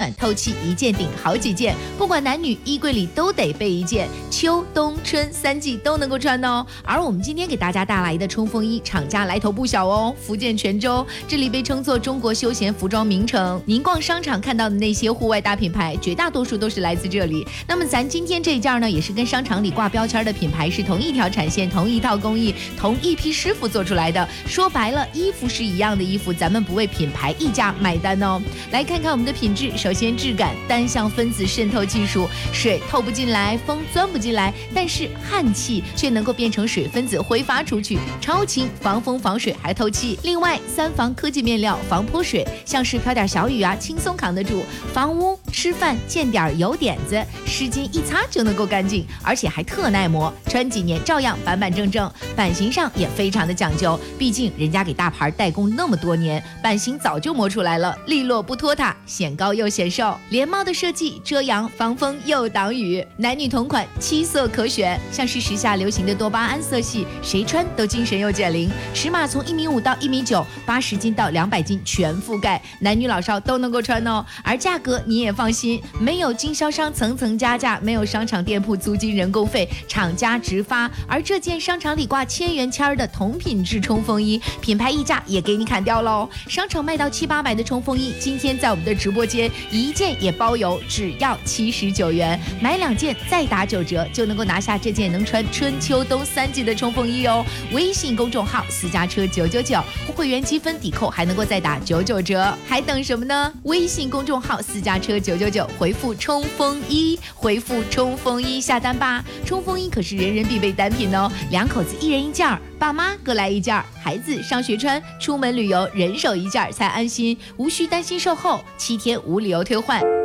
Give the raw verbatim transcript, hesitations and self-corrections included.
暖透气，一件顶好几件，不管男女，衣柜里都得备一件，秋冬春三季都能够穿哦。而我们今天给大家带来的冲锋衣，厂家来头不小哦，福建泉州，这里被称作中国休闲服装名城。您逛商场看到的那些户外大品牌，绝大多数都是来自这里。那么咱今天这一件呢，也是跟商场里挂标签的品牌是同一条产线、同一套工艺、同一批师傅做出来的。说白了，衣服是一样的衣服，咱们不为品牌溢价买单哦。来看看我们的品质，首先质感，单向分子渗透技术，水透不进来，风钻不进来，但是汗气却能够变成水分子挥发出去，超轻，防风防水还透气。另外，三防科技面料，防泼水，像是飘点小雨啊，轻松扛得住；防污，吃饭见点油点子，湿巾一擦就能够干净，而且还特耐磨，穿几年照样板板正正。版型上也非常的讲究，毕竟人家给大牌代工那么多年，版型早就磨出来了，利落不拖沓，显高又显瘦。连帽的设计，遮阳防风又挡雨，男女同款，七色可选，像是时下流行的多巴胺色系，谁穿都精神又减龄。尺码从一米五到一米九，八十斤到两百斤全覆盖，男女老少都能够穿哦。而价格你也放心，没有经销商层层加价，没有商场店铺租金人工费，厂家直发。而这件商场里挂千元签的同品质冲锋衣，品牌溢价也给你砍掉喽。商场卖到七八百的冲锋衣，今天在我们的直播间一件也包邮，只要七十九元，买两件再打九折，就能够拿下这件能穿春秋冬三季的冲锋衣哦。微信公众号私家车九九九，会员积分抵扣还能够再打九九折，还等什么呢？微信公众号私家车九九九，回复冲锋衣，回复冲锋衣下单吧。冲锋衣可是人人必备单品哦，两口子一人一件，爸妈各来一件，孩子上学穿，出门旅游人手一件才安心，无需担心售后，七天无理由退换。